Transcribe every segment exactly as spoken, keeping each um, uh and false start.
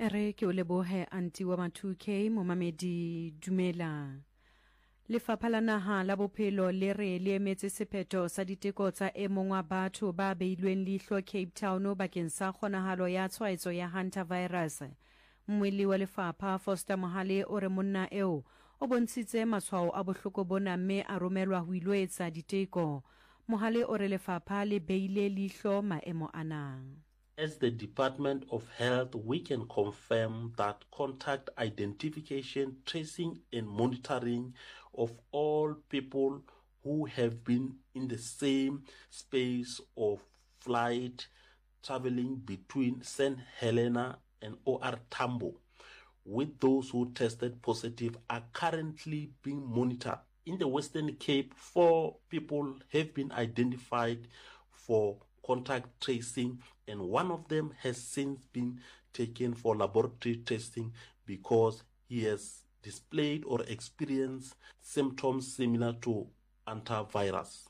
Ere ke o lebohe anti wa two K momamedi dumela. Lefapha la naha la bophelo le re le emetse sephetho sa diteko tsa e mong wa batho ba beilweng leihlo Cape Town bakeng sa kgonahalo ya tshwaetso ya hantavirus. Mmweli wa lefapha Foster Mohale o re monna eo o bontshitse matshwao a bohloko bona mme a romelwa ho ilo etsa diteko. Mohale o re lefapha le beile leihlo maemo ana. As the Department of Health, we can confirm that contact identification, tracing and monitoring of all people who have been in the same space of flight traveling between Saint Helena and O R Tambo with those who tested positive are currently being monitored. In the Western Cape, four people have been identified for contact tracing, and one of them has since been taken for laboratory testing because he has displayed or experienced symptoms similar to antivirus.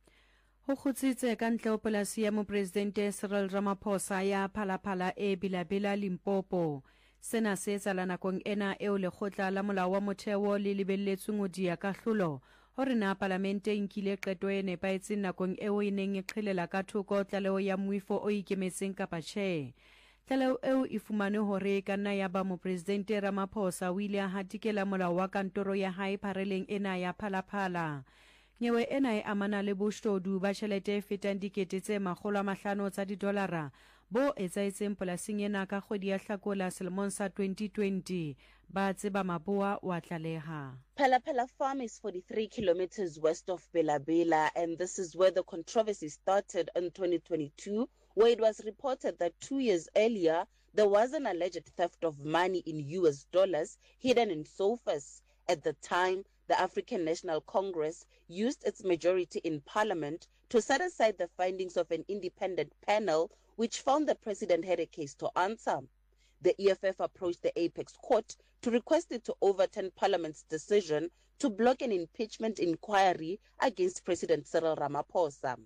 Ho khutsitse ka ntle ho polasi ya mopresidente Cyril Ramaphosa ya Phalaphala e Bilabela Limpopo. Sena se etsahala nakong ena eo lekgotla la molao wa motheo le lebelletsweng ho dia kahlolo hore na parlamente e nkile qeto e nepaetseng nakong eo e neng e qhelela ka thoko tlaleho ya moifo o ikemetseng kapa tjhe. Tlaleho eo e fumane hore ka nna ya ba mopresidente Ramaphosa o ile a hatikela molao wa kantoro ya hae phareleng ena ya Phalaphala. Nyewe ena e amana le boshodu ba tjhelete e fetang dikete tse makgolo a mahlano tsa didolara bo etsaetseng polasing ena ka kgwedi ya Hlakola selemong sa twenty twenty ba tseba maboa wa tlaleha. Phalaphala farm is forty-three kilometers west of Bilabela, and this is where the controversy started in twenty twenty-two, where it was reported that two years earlier there was an alleged theft of money in U S dollars hidden in sofas. At the time, the African National Congress used its majority in parliament to set aside the findings of an independent panel which found the president had a case to answer. The E F F approached the Apex Court to request it to overturn Parliament's decision to block an impeachment inquiry against President Cyril Ramaphosa.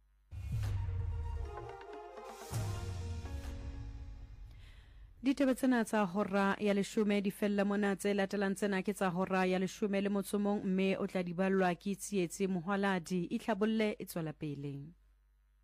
Ditaba tsena tsa hora ya leshome di fella mona tse latelang tsena ke tsa hora ya leshome le motsomong mme o tla di ballwa ke tsietsi mohwaladi e tlhabolle e tswela pele.